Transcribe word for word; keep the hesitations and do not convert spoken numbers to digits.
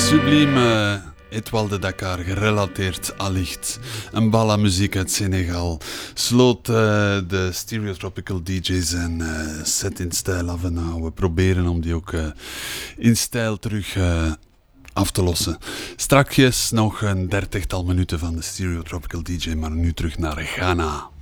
Sublime Étoile de Dakar, gerelateerd allicht. Een balla muziek uit Senegal. Sloot uh, de Stereotropical D J's en uh, set in stijl af. En nou, we proberen om die ook uh, in stijl terug uh, af te lossen. Strakjes nog een dertigtal minuten van de Stereotropical D J, maar nu terug naar Ghana.